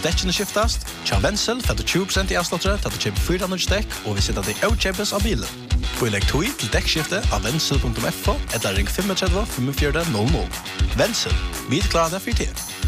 dekkene skiftast. Tja Wenzel får du 20% i avslottere til du kjøper 4 nødvendig dekk, og vi setter det i kjøpes av bilen. Pålegg 2 til dekkskifte av Wenzel.fo, eller ring 35 45 00. Wenzel, vi klarer det for tid.